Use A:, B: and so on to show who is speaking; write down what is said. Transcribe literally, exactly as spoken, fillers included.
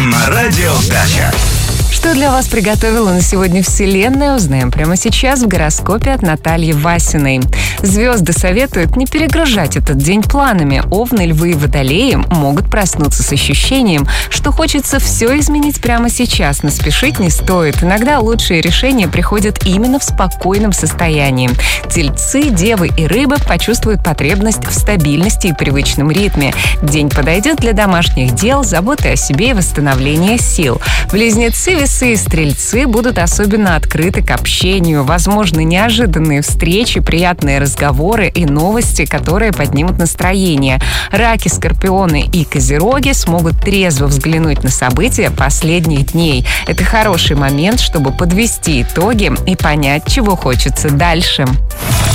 A: На радио Дача.
B: Что для вас приготовила на сегодня Вселенная, узнаем прямо сейчас в гороскопе от Натальи Васиной. Звезды советуют не перегружать этот день планами. Овны, львы и водолеи могут проснуться с ощущением, что хочется все изменить прямо сейчас, но спешить не стоит. Иногда лучшие решения приходят именно в спокойном состоянии. Тельцы, девы и рыбы почувствуют потребность в стабильности и привычном ритме. День подойдет для домашних дел, заботы о себе и восстановления сил. Близнецы, весы и стрельцы будут особенно открыты к общению. Возможны неожиданные встречи, приятные разговоры и новости, которые поднимут настроение. Раки, скорпионы и козероги смогут трезво взглянуть на события последних дней. Это хороший момент, чтобы подвести итоги и понять, чего хочется дальше.